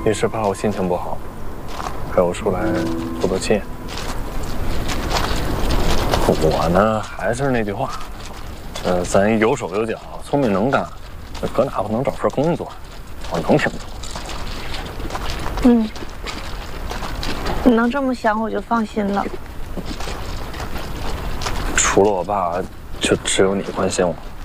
你是怕我心情不好，陪我出来透透气。我呢，还是那句话，咱有手有脚，聪明能干，搁哪不能找份工作？我能挺住。 嗯，你能这么想，我就放心了。 除了我爸，就只有你关心我。